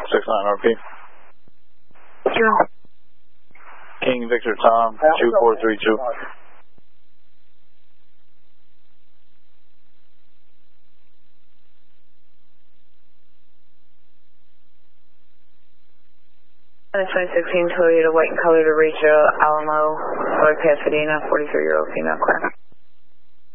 69 RP. Sure. King Victor Tom, 2432. The 2016 Toyota white and color to reach Alamo, Roy Pasadena, 43-year-old female car.